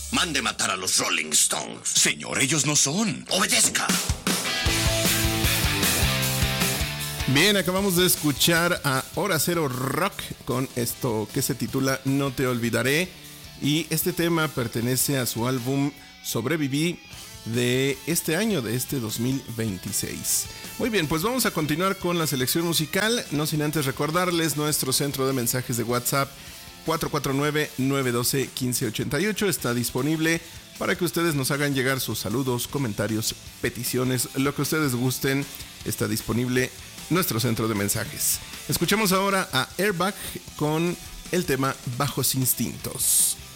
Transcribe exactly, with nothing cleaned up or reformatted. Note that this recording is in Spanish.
Mande matar a los Rolling Stones. Señor, ellos no son. Obedezca. Bien, acabamos de escuchar a Hora Cero Rock con esto que se titula No te olvidaré. Y este tema pertenece a su álbum Sobreviví de este año, de este dos mil veintiséis. Muy bien, pues vamos a continuar con la selección musical, no sin antes recordarles nuestro centro de mensajes de WhatsApp cuatro cuatro nueve, nueve uno dos, uno cinco ocho ocho. Está disponible para que ustedes nos hagan llegar sus saludos, comentarios, peticiones, lo que ustedes gusten. Está disponible nuestro centro de mensajes. Escuchemos ahora a Airbag con el tema Bajos Instintos.